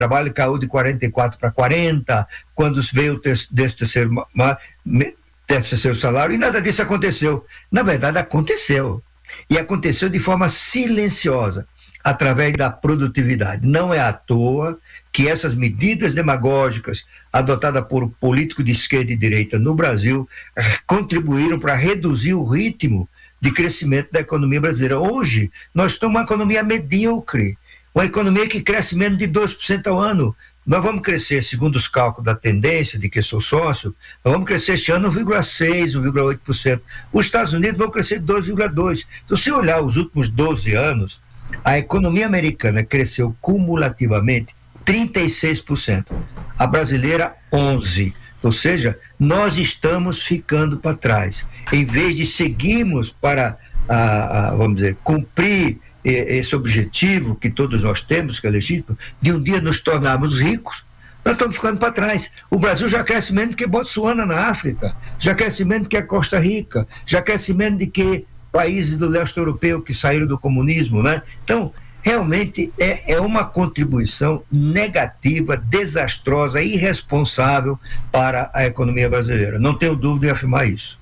trabalho caiu de 44 para 40, quando veio o terceiro salário, e nada disso aconteceu. Na verdade, aconteceu. E aconteceu de forma silenciosa, através da produtividade. Não é à toa que essas medidas demagógicas adotadas por políticos de esquerda e direita no Brasil contribuíram para reduzir o ritmo de crescimento da economia brasileira. Hoje, nós estamos uma economia medíocre, uma economia que cresce menos de 2% ao ano. Nós vamos crescer, segundo os cálculos da tendência, de que sou sócio, nós vamos crescer este ano 1,6%, 1,8%. Os Estados Unidos vão crescer 2,2%. Então, se olhar os últimos 12 anos, a economia americana cresceu cumulativamente 36%, a brasileira 11%. Ou seja, nós estamos ficando para trás. Em vez de seguirmos para, vamos dizer, cumprir esse objetivo que todos nós temos, que é legítimo, de um dia nos tornarmos ricos, nós estamos ficando para trás. O Brasil já cresce menos que Botsuana na África, já cresce menos que a Costa Rica, já cresce menos do que países do leste europeu que saíram do comunismo, né? Então, realmente é uma contribuição negativa, desastrosa, irresponsável para a economia brasileira. Não tenho dúvida em afirmar isso.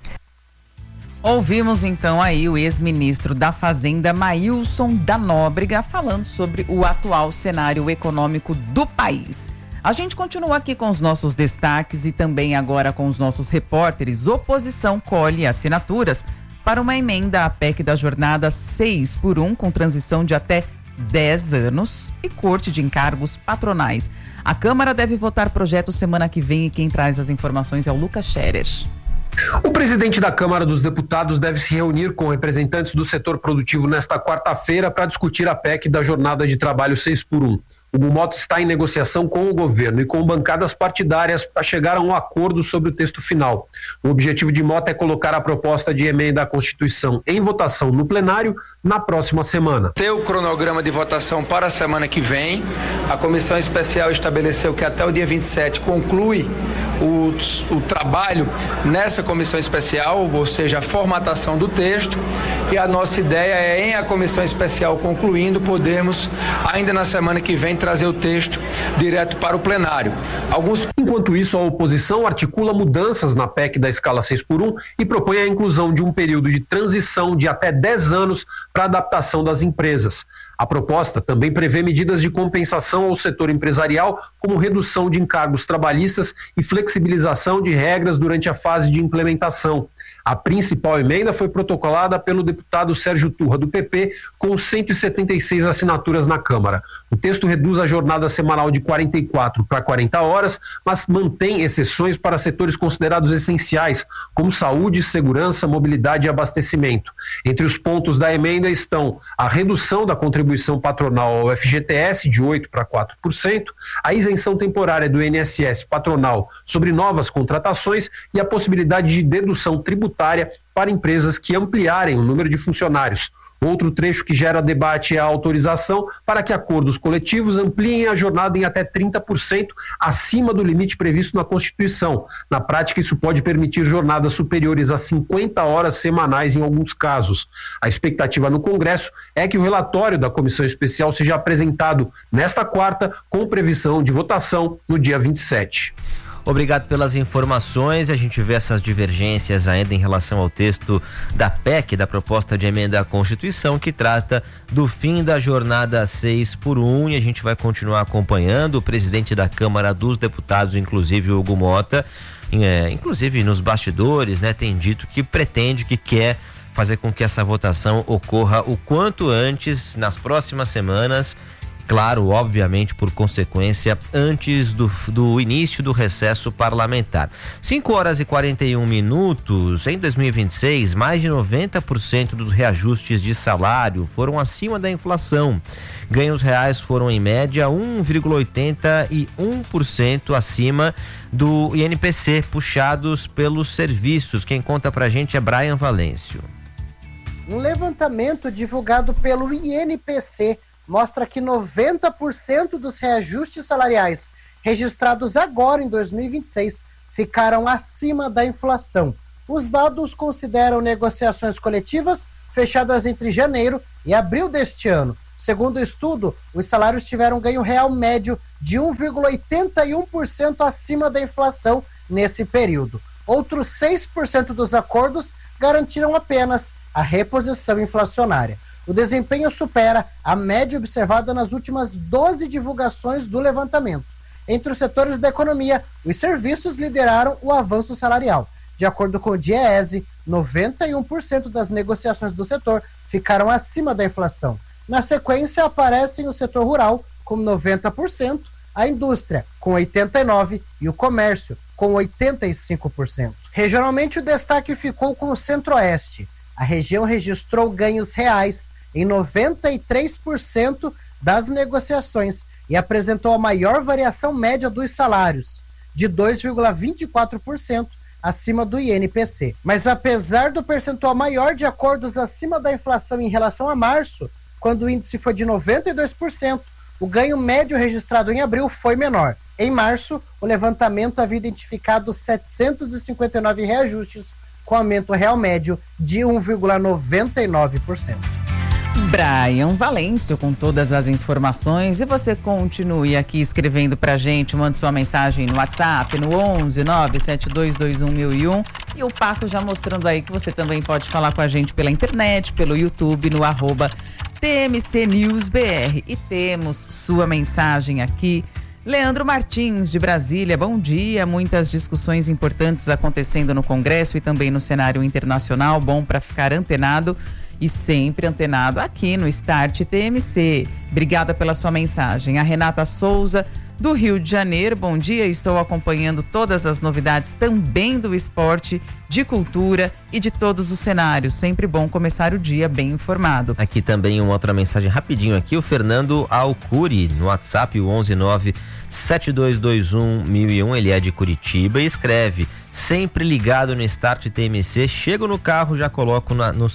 Ouvimos então aí o ex-ministro da Fazenda, Maílson da Nóbrega, falando sobre o atual cenário econômico do país. A gente continua aqui com os nossos destaques e também agora com os nossos repórteres. Oposição colhe assinaturas para uma emenda à PEC da jornada 6x1, com transição de até 10 anos e corte de encargos patronais. A Câmara deve votar projeto semana que vem e quem traz as informações é o Lucas Scherer. O presidente da Câmara dos Deputados deve se reunir com representantes do setor produtivo nesta quarta-feira para discutir a PEC da jornada de trabalho 6x1. O Bumoto está em negociação com o governo e com bancadas partidárias para chegar a um acordo sobre o texto final. O objetivo de Mota é colocar a proposta de emenda à Constituição em votação no plenário na próxima semana. Tem o cronograma de votação para a semana que vem. A comissão especial estabeleceu que até o dia 27 conclui o trabalho nessa comissão especial, ou seja, a formatação do texto, e a nossa ideia é, em a comissão especial concluindo, podermos ainda na semana que vem trazer o texto direto para o plenário. Enquanto isso, a oposição articula mudanças na PEC da escala 6x1 e propõe a inclusão de um período de transição de até 10 anos para a adaptação das empresas. A proposta também prevê medidas de compensação ao setor empresarial, como redução de encargos trabalhistas e flexibilização de regras durante a fase de implementação. A principal emenda foi protocolada pelo deputado Sérgio Turra, do PP, com 176 assinaturas na Câmara. O texto reduz a jornada semanal de 44 para 40 horas, mas mantém exceções para setores considerados essenciais, como saúde, segurança, mobilidade e abastecimento. Entre os pontos da emenda estão a redução da contribuição patronal ao FGTS de 8% para 4%, a isenção temporária do INSS patronal sobre novas contratações e a possibilidade de dedução tributária para empresas que ampliarem o número de funcionários. Outro trecho que gera debate é a autorização para que acordos coletivos ampliem a jornada em até 30% acima do limite previsto na Constituição. Na prática, isso pode permitir jornadas superiores a 50 horas semanais em alguns casos. A expectativa no Congresso é que o relatório da Comissão Especial seja apresentado nesta quarta, com previsão de votação no dia 27. Obrigado pelas informações. A gente vê essas divergências ainda em relação ao texto da PEC, da proposta de emenda à Constituição, que trata do fim da jornada 6x1, e a gente vai continuar acompanhando. O presidente da Câmara dos Deputados, inclusive o Hugo Mota, inclusive nos bastidores, né, tem dito que pretende, que quer fazer com que essa votação ocorra o quanto antes, nas próximas semanas. Claro, obviamente, por consequência, antes do início do recesso parlamentar. 5h41. Em 2026, mais de 90% dos reajustes de salário foram acima da inflação. Ganhos reais foram, em média, 1,81% acima do INPC, puxados pelos serviços. Quem conta pra gente é Brian Valêncio. Um levantamento divulgado pelo INPC mostra que 90% dos reajustes salariais registrados agora em 2026 ficaram acima da inflação. Os dados consideram negociações coletivas fechadas entre janeiro e abril deste ano. Segundo o estudo, os salários tiveram ganho real médio de 1,81% acima da inflação nesse período. Outros 6% dos acordos garantiram apenas a reposição inflacionária. O desempenho supera a média observada nas últimas 12 divulgações do levantamento. Entre os setores da economia, os serviços lideraram o avanço salarial. De acordo com o DIEESE, 91% das negociações do setor ficaram acima da inflação. Na sequência, aparecem o setor rural, com 90%, a indústria, com 89% e o comércio, com 85%. Regionalmente, o destaque ficou com o Centro-Oeste. A região registrou ganhos reais em 93% das negociações e apresentou a maior variação média dos salários, de 2,24% acima do INPC. Mas apesar do percentual maior de acordos acima da inflação em relação a março, quando o índice foi de 92%, o ganho médio registrado em abril foi menor. Em março, o levantamento havia identificado 759 reajustes, com aumento real médio de 1,99%. Brian Valêncio com todas as informações, e você continue aqui escrevendo pra gente, mande sua mensagem no WhatsApp no 11 97221 1001, e o Paco já mostrando aí que você também pode falar com a gente pela internet, pelo YouTube, no @TMCNewsBR. E temos sua mensagem aqui. Leandro Martins, de Brasília, bom dia. Muitas discussões importantes acontecendo no Congresso e também no cenário internacional. Bom para ficar antenado e sempre antenado aqui no Start TMC. Obrigada pela sua mensagem. A Renata Souza, do Rio de Janeiro, bom dia. Estou acompanhando todas as novidades também do esporte, de cultura e de todos os cenários. Sempre bom começar o dia bem informado. Aqui também uma outra mensagem rapidinho aqui, o Fernando Alcuri, no WhatsApp, o 11972211001, ele é de Curitiba e escreve: sempre ligado no Start TMC, chego no carro, já coloco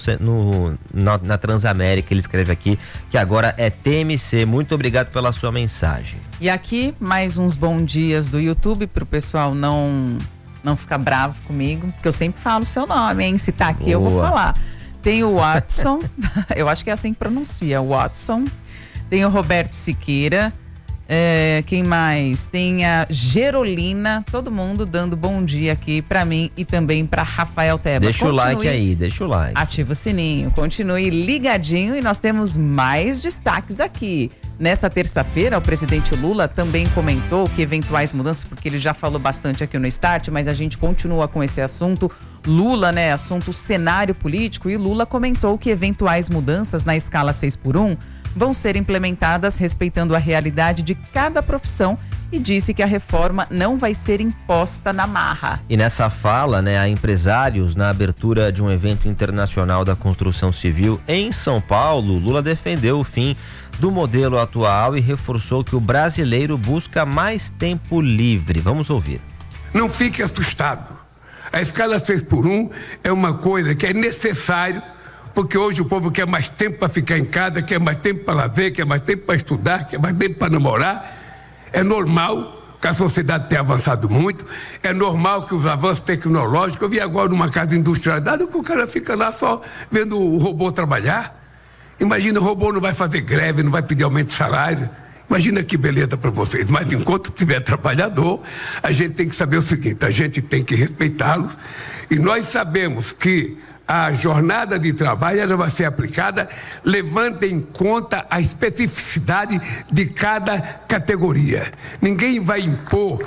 na Transamérica. Ele escreve aqui que agora é TMC. Muito obrigado pela sua mensagem. E aqui mais uns bons dias do YouTube para o pessoal não ficar bravo comigo, porque eu sempre falo o seu nome, hein? Se tá aqui, boa, eu vou falar. Tem o Watson, eu acho que é assim que pronuncia, Watson. Tem o Roberto Siqueira. Quem mais? Tem a Gerolina, todo mundo dando bom dia aqui pra mim e também pra Rafael Tebas. Deixa o like aí, deixa o like. Ativa o sininho, continue ligadinho e nós temos mais destaques aqui. Nessa terça-feira, o presidente Lula também comentou que eventuais mudanças, porque ele já falou bastante aqui no Start, mas a gente continua com esse assunto. Lula, assunto cenário político, e Lula comentou que eventuais mudanças na escala 6x1 vão ser implementadas respeitando a realidade de cada profissão e disse que a reforma não vai ser imposta na marra. E nessa fala, a empresários, na abertura de um evento internacional da construção civil em São Paulo, Lula defendeu o fim do modelo atual e reforçou que o brasileiro busca mais tempo livre. Vamos ouvir. Não fique assustado. A escala 6x1 é uma coisa que é necessário, porque hoje o povo quer mais tempo para ficar em casa, quer mais tempo para lazer, quer mais tempo para estudar, quer mais tempo para namorar. É normal que a sociedade tenha avançado muito, é normal que os avanços tecnológicos. Eu vi agora numa casa industrializada que o cara fica lá só vendo o robô trabalhar. Imagina, o robô não vai fazer greve, não vai pedir aumento de salário. Imagina que beleza para vocês. Mas enquanto tiver trabalhador, a gente tem que saber o seguinte: a gente tem que respeitá-los. E nós sabemos que a jornada de trabalho ela vai ser aplicada levando em conta a especificidade de cada categoria. Ninguém vai impor,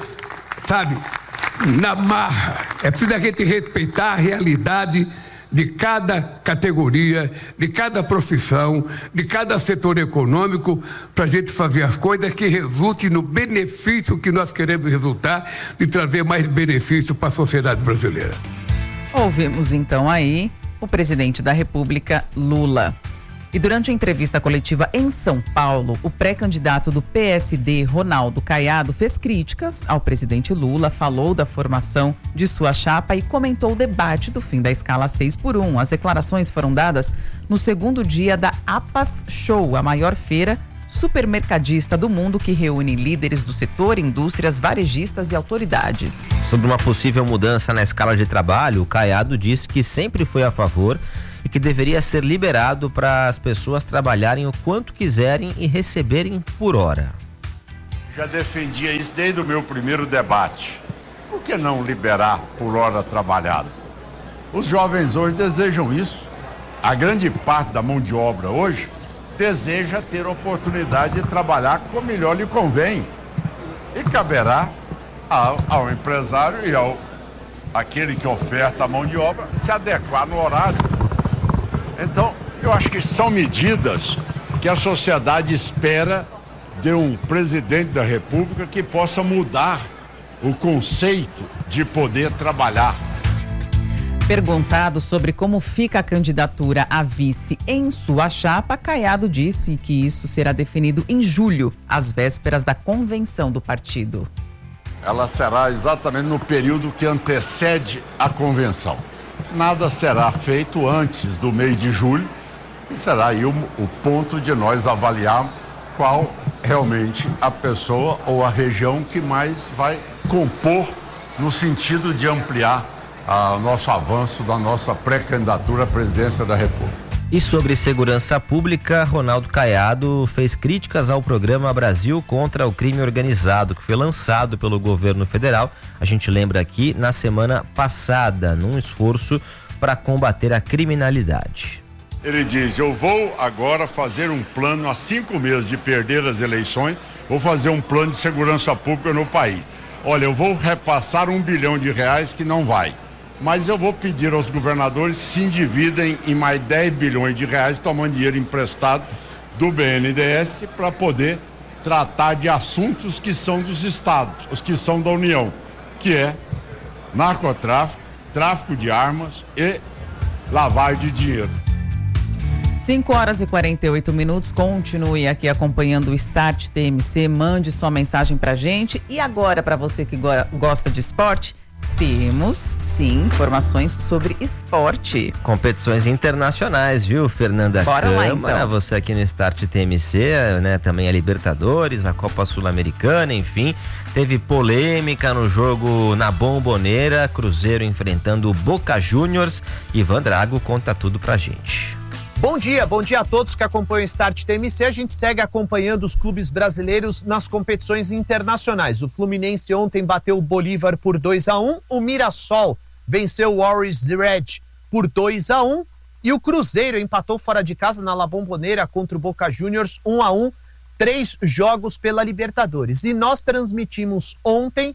na marra. É preciso a gente respeitar a realidade de cada categoria, de cada profissão, de cada setor econômico, para a gente fazer as coisas que resultem no benefício que nós queremos resultar, de trazer mais benefício para a sociedade brasileira. Ouvimos então aí o presidente da República, Lula. E durante a entrevista coletiva em São Paulo, o pré-candidato do PSD, Ronaldo Caiado, fez críticas ao presidente Lula, falou da formação de sua chapa e comentou o debate do fim da escala 6x1. As declarações foram dadas no segundo dia da APAS Show, a maior feira supermercadista do mundo que reúne líderes do setor, indústrias, varejistas e autoridades. Sobre uma possível mudança na escala de trabalho, o Caiado disse que sempre foi a favor e que deveria ser liberado para as pessoas trabalharem o quanto quiserem e receberem por hora. já defendia isso desde o meu primeiro debate. Por que não liberar por hora trabalhada? Os jovens hoje desejam isso. A grande parte da mão de obra hoje deseja ter a oportunidade de trabalhar como melhor lhe convém. E caberá ao empresário e àquele que oferta a mão de obra se adequar no horário. Então, eu acho que são medidas que a sociedade espera de um presidente da República que possa mudar o conceito de poder trabalhar. Perguntado sobre como fica a candidatura a vice em sua chapa, Caiado disse que isso será definido em julho, às vésperas da convenção do partido. Ela será exatamente no período que antecede a convenção. Nada será feito antes do mês de julho e será aí o ponto de nós avaliarmos qual realmente a pessoa ou a região que mais vai compor no sentido de ampliar o nosso avanço da nossa pré-candidatura à presidência da República. E sobre segurança pública, Ronaldo Caiado fez críticas ao programa Brasil contra o Crime Organizado, que foi lançado pelo governo federal, a gente lembra aqui, na semana passada, num esforço para combater a criminalidade. Ele diz, eu vou agora fazer um plano, há 5 meses de perder as eleições, vou fazer um plano de segurança pública no país. Olha, eu vou repassar R$1 bilhão que não vai. Mas eu vou pedir aos governadores que se endividem em mais 10 bilhões de reais, tomando dinheiro emprestado do BNDES para poder tratar de assuntos que são dos estados, os que são da União, que é narcotráfico, tráfico de armas e lavagem de dinheiro. 5h48, continue aqui acompanhando o Start TMC, mande sua mensagem pra gente. E agora, para você que gosta de esporte, temos, sim, informações sobre esporte. Competições internacionais, viu, Fernanda Bora Câmara? lá, então. Você aqui no Start TMC, né? Também a Libertadores, a Copa Sul-Americana, enfim. Teve polêmica no jogo na Bombonera, Cruzeiro enfrentando o Boca Juniors. Ivan Drago conta tudo pra gente. Bom dia a todos que acompanham o Start TMC. A gente segue acompanhando os clubes brasileiros nas competições internacionais. O Fluminense ontem bateu o Bolívar por 2-1, o Mirassol venceu o Warriors Red por 2-1 e o Cruzeiro empatou fora de casa na La Bombonera contra o Boca Juniors 1-1, 3 jogos pela Libertadores. E nós transmitimos ontem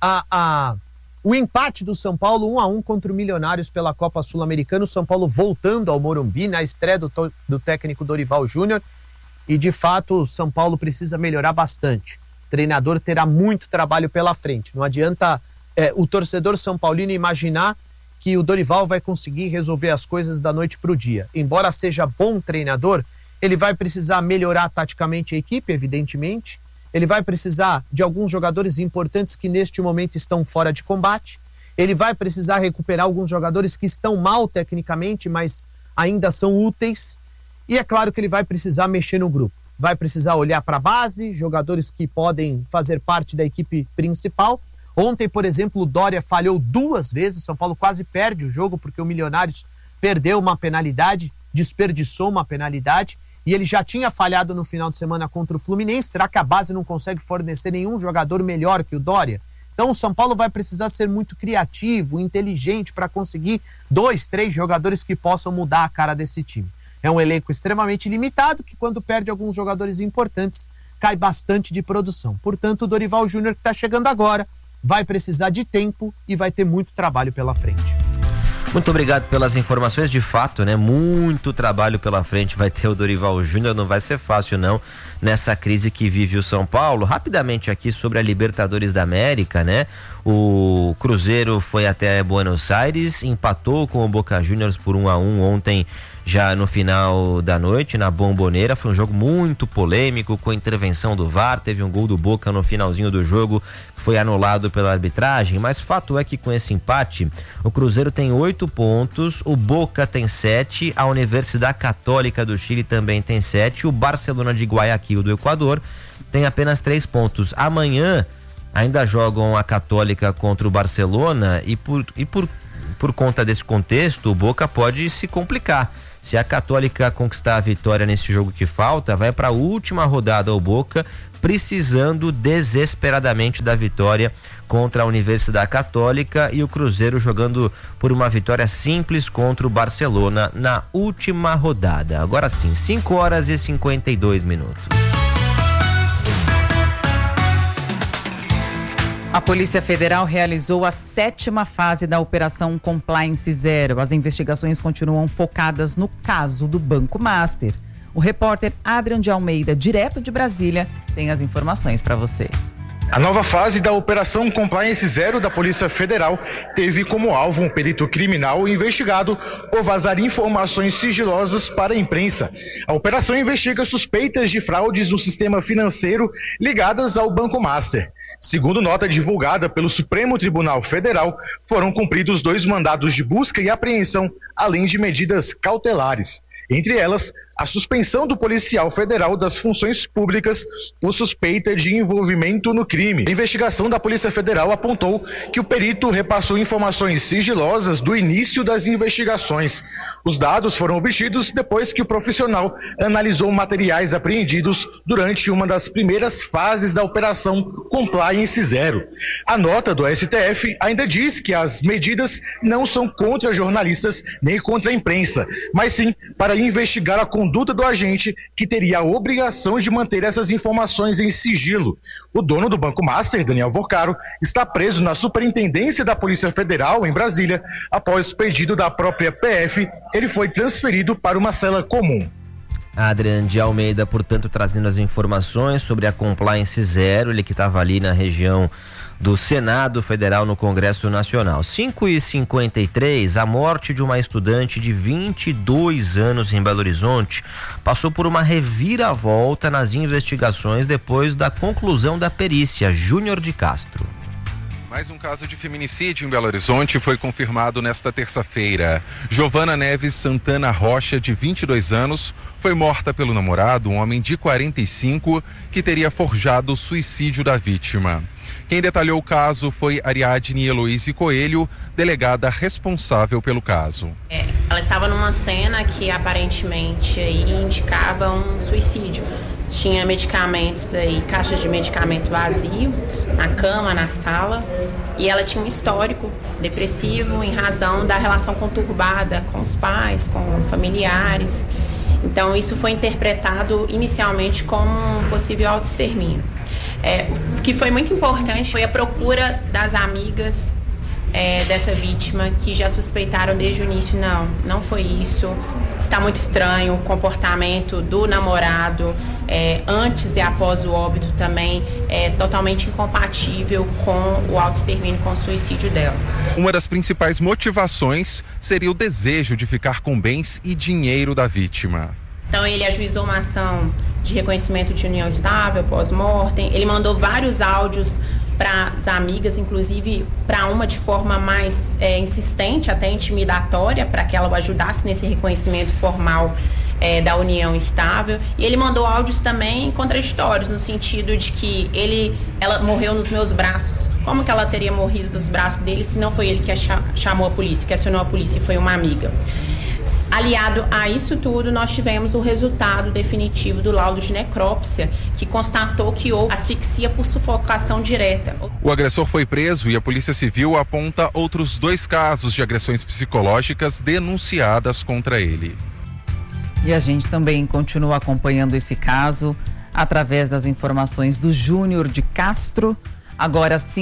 o empate do São Paulo 1-1 contra o Milionários pela Copa Sul-Americana. O São Paulo voltando ao Morumbi na estreia do técnico Dorival Júnior. E de fato o São Paulo precisa melhorar bastante. O treinador terá muito trabalho pela frente. Não adianta o torcedor são paulino imaginar que o Dorival vai conseguir resolver as coisas da noite para o dia. Embora seja bom treinador, ele vai precisar melhorar taticamente a equipe, evidentemente. Ele vai precisar de alguns jogadores importantes que neste momento estão fora de combate. Ele vai precisar recuperar alguns jogadores que estão mal tecnicamente, mas ainda são úteis. E é claro que ele vai precisar mexer no grupo. Vai precisar olhar para a base, jogadores que podem fazer parte da equipe principal. Ontem, por exemplo, o Dória falhou 2 vezes. O São Paulo quase perde o jogo porque o Milionários perdeu uma penalidade, desperdiçou uma penalidade. E ele já tinha falhado no final de semana contra o Fluminense. Será que a base não consegue fornecer nenhum jogador melhor que o Dória? Então o São Paulo vai precisar ser muito criativo, inteligente para conseguir 2, 3 jogadores que possam mudar a cara desse time. É um elenco extremamente limitado que quando perde alguns jogadores importantes cai bastante de produção. Portanto, o Dorival Júnior que está chegando agora vai precisar de tempo e vai ter muito trabalho pela frente. Muito obrigado pelas informações, de fato, né? Muito trabalho pela frente vai ter o Dorival Júnior, não vai ser fácil não, nessa crise que vive o São Paulo. Rapidamente aqui sobre a Libertadores da América, né? O Cruzeiro foi até Buenos Aires, empatou com o Boca Juniors por 1-1 ontem, já no final da noite, na Bombonera. Foi um jogo muito polêmico, com a intervenção do VAR, teve um gol do Boca no finalzinho do jogo, que foi anulado pela arbitragem, mas fato é que com esse empate, o Cruzeiro tem 8 pontos, o Boca tem 7, a Universidade Católica do Chile também tem 7, o Barcelona de Guayaquil do Equador tem apenas 3 pontos. Amanhã ainda jogam a Católica contra o Barcelona e por conta desse contexto, o Boca pode se complicar. Se a Católica conquistar a vitória nesse jogo que falta, vai para a última rodada ao Boca, precisando desesperadamente da vitória contra a Universidade Católica, e o Cruzeiro jogando por uma vitória simples contra o Barcelona na última rodada. Agora sim, 5h52. A Polícia Federal realizou a 7ª fase da Operação Compliance Zero. As investigações continuam focadas no caso do Banco Master. O repórter Adrian de Almeida, direto de Brasília, tem as informações para você. A nova fase da Operação Compliance Zero da Polícia Federal teve como alvo um perito criminal investigado por vazar informações sigilosas para a imprensa. A operação investiga suspeitas de fraudes no sistema financeiro ligadas ao Banco Master. Segundo nota divulgada pelo Supremo Tribunal Federal, foram cumpridos 2 mandados de busca e apreensão, além de medidas cautelares. Entre elas, a suspensão do policial federal das funções públicas por suspeita de envolvimento no crime. A investigação da Polícia Federal apontou que o perito repassou informações sigilosas do início das investigações. Os dados foram obtidos depois que o profissional analisou materiais apreendidos durante uma das primeiras fases da Operação Compliance Zero. A nota do STF ainda diz que as medidas não são contra jornalistas nem contra a imprensa, mas sim para investigar a conduta do agente, que teria a obrigação de manter essas informações em sigilo. O dono do Banco Master, Daniel Vorcaro, está preso na Superintendência da Polícia Federal, em Brasília. Após pedido da própria PF, ele foi transferido para uma cela comum. Adrian de Almeida, portanto, trazendo as informações sobre a Compliance Zero, ele que estava ali na região do Senado Federal no Congresso Nacional. 5h53, a morte de uma estudante de 22 anos em Belo Horizonte passou por uma reviravolta nas investigações depois da conclusão da perícia. Júnior de Castro. Mais um caso de feminicídio em Belo Horizonte foi confirmado nesta terça-feira. Giovana Neves Santana Rocha, de 22 anos, foi morta pelo namorado, um homem de 45, que teria forjado o suicídio da vítima. Quem detalhou o caso foi Ariadne Heloíse Coelho, delegada responsável pelo caso. Ela estava numa cena que aparentemente indicava um suicídio. Tinha medicamentos aí, caixas de medicamento vazio na cama, na sala, e ela tinha um histórico depressivo em razão da relação conturbada com os pais, com familiares. Então isso foi interpretado inicialmente como um possível autoextermínio. O que foi muito importante foi a procura das amigas dessa vítima, que já suspeitaram desde o início: não foi isso, está muito estranho o comportamento do namorado antes e após o óbito, também é totalmente incompatível com o autoextermínio, com o suicídio dela. Uma das principais motivações seria o desejo de ficar com bens e dinheiro da vítima. Então ele ajuizou uma ação de reconhecimento de união estável pós-mortem. Ele mandou vários áudios para as amigas, inclusive para uma de forma mais insistente, até intimidatória, para que ela o ajudasse nesse reconhecimento formal da união estável. E ele mandou áudios também contraditórios, no sentido de que ela morreu nos meus braços. Como que ela teria morrido dos braços dele se não foi ele que chamou a polícia, que acionou a polícia, e foi uma amiga? Aliado a isso tudo, nós tivemos o resultado definitivo do laudo de necrópsia, que constatou que houve asfixia por sufocação direta. O agressor foi preso e a Polícia Civil aponta outros 2 casos de agressões psicológicas denunciadas contra ele. E a gente também continua acompanhando esse caso através das informações do Júnior de Castro. Agora, às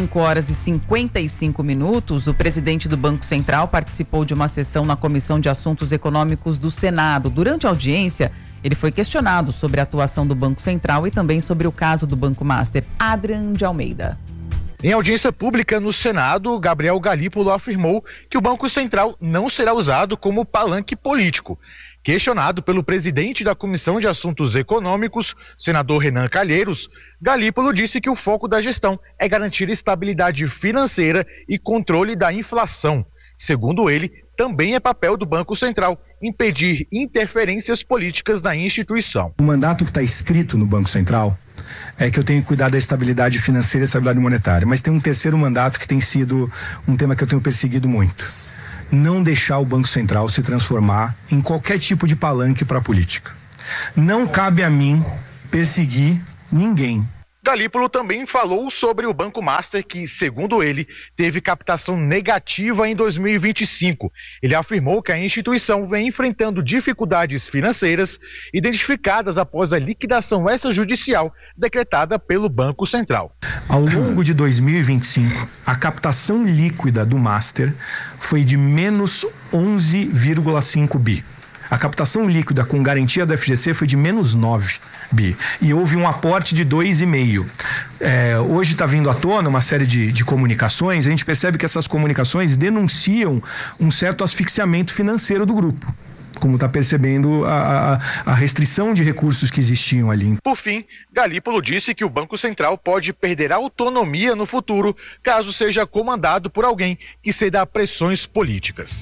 5h55, o presidente do Banco Central participou de uma sessão na Comissão de Assuntos Econômicos do Senado. Durante a audiência, ele foi questionado sobre a atuação do Banco Central e também sobre o caso do Banco Master. Adrian de Almeida. Em audiência pública no Senado, Gabriel Galípolo afirmou que o Banco Central não será usado como palanque político. Questionado pelo presidente da Comissão de Assuntos Econômicos, senador Renan Calheiros, Galípolo disse que o foco da gestão é garantir estabilidade financeira e controle da inflação. Segundo ele, também é papel do Banco Central impedir interferências políticas na instituição. O mandato que está escrito no Banco Central é que eu tenho que cuidar da estabilidade financeira e estabilidade monetária, mas tem um terceiro mandato que tem sido um tema que eu tenho perseguido muito, não deixar o Banco Central se transformar em qualquer tipo de palanque para a política. Não cabe a mim perseguir ninguém. Galípolo também falou sobre o Banco Master, que, segundo ele, teve captação negativa em 2025. Ele afirmou que a instituição vem enfrentando dificuldades financeiras identificadas após a liquidação extrajudicial decretada pelo Banco Central. Ao longo de 2025, a captação líquida do Master foi de menos 11,5 bi. A captação líquida com garantia da FGC foi de menos 9 bi. E houve um aporte de 2,5. Hoje está vindo à tona uma série de comunicações. A gente percebe que essas comunicações denunciam um certo asfixiamento financeiro do grupo, como está percebendo a restrição de recursos que existiam ali. Por fim, Galípolo disse que o Banco Central pode perder autonomia no futuro caso seja comandado por alguém que ceda a pressões políticas.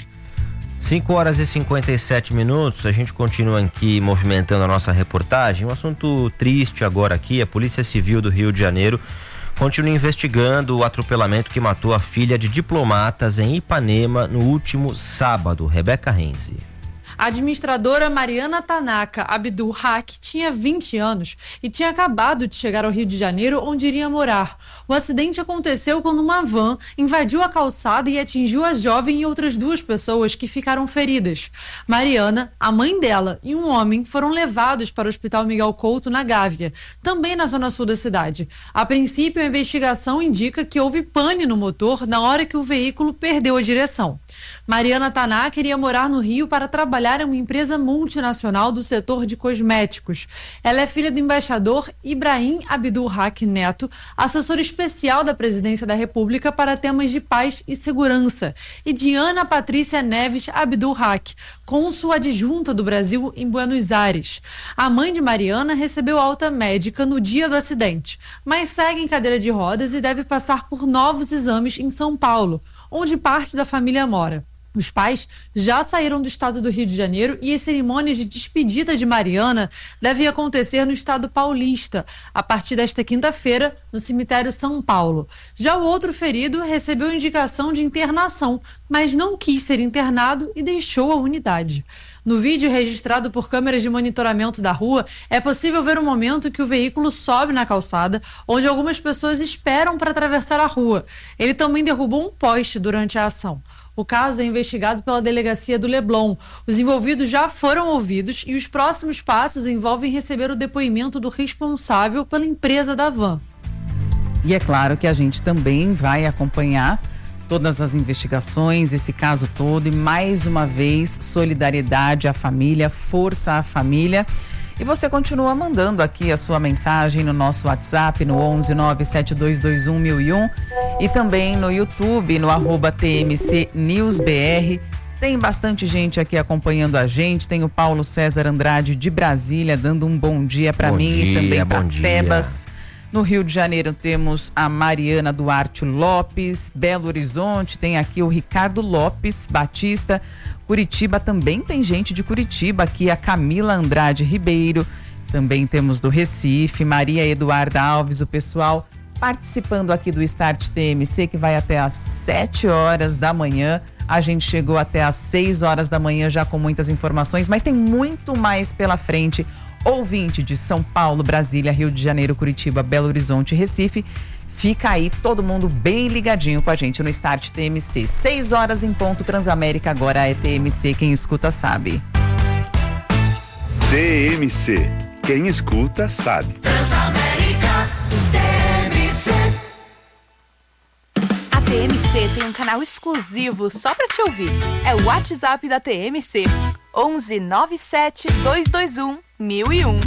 5 horas e 57 minutos, a gente continua aqui movimentando a nossa reportagem. Um assunto triste agora aqui, a Polícia Civil do Rio de Janeiro continua investigando o atropelamento que matou a filha de diplomatas em Ipanema no último sábado. Rebeca Renzi. A administradora Mariana Tanaka Abdul Haq tinha 20 anos e tinha acabado de chegar ao Rio de Janeiro, onde iria morar. O acidente aconteceu quando uma van invadiu a calçada e atingiu a jovem e outras 2 pessoas que ficaram feridas. Mariana, a mãe dela e um homem foram levados para o Hospital Miguel Couto, na Gávea, também na zona sul da cidade. A princípio, a investigação indica que houve pane no motor na hora que o veículo perdeu a direção. Mariana Tanaka iria morar no Rio para trabalhar em uma empresa multinacional do setor de cosméticos. Ela é filha do embaixador Ibrahim Abdul Haq Neto, assessor especial da Presidência da República para temas de paz e segurança, e de Ana Patrícia Neves Abdul Haq, cônsul adjunta do Brasil em Buenos Aires. A mãe de Mariana recebeu alta médica no dia do acidente, mas segue em cadeira de rodas e deve passar por novos exames em São Paulo, onde parte da família mora. Os pais já saíram do estado do Rio de Janeiro e as cerimônias de despedida de Mariana devem acontecer no estado paulista, a partir desta quinta-feira, no cemitério São Paulo. Já o outro ferido recebeu indicação de internação, mas não quis ser internado e deixou a unidade. No vídeo registrado por câmeras de monitoramento da rua, é possível ver o momento que o veículo sobe na calçada, onde algumas pessoas esperam para atravessar a rua. Ele também derrubou um poste durante a ação. O caso é investigado pela delegacia do Leblon. Os envolvidos já foram ouvidos e os próximos passos envolvem receber o depoimento do responsável pela empresa da van. E é claro que a gente também vai acompanhar todas as investigações, esse caso todo, e mais uma vez, solidariedade à família, força à família. E você continua mandando aqui a sua mensagem no nosso WhatsApp, no 11 97221 1001, e também no YouTube, no @TMC News BR. Tem bastante gente aqui acompanhando a gente. Tem o Paulo César Andrade de Brasília dando um bom dia para mim, e também para Tebas. No Rio de Janeiro temos a Mariana Duarte Lopes. Belo Horizonte tem aqui o Ricardo Lopes Batista. Curitiba também tem gente de Curitiba aqui, a Camila Andrade Ribeiro. Também temos do Recife, Maria Eduarda Alves, o pessoal participando aqui do Start TMC, que vai até às 7 horas da manhã. A gente chegou até às 6 horas da manhã já com muitas informações, mas tem muito mais pela frente. Ouvinte de São Paulo, Brasília, Rio de Janeiro, Curitiba, Belo Horizonte e Recife, fica aí todo mundo bem ligadinho com a gente no Start TMC. 6 horas em ponto, Transamérica agora é TMC, quem escuta sabe. TMC, quem escuta sabe. Transamérica, TMC. A TMC tem um canal exclusivo só pra te ouvir. É o WhatsApp da TMC, 11 97 221 1001.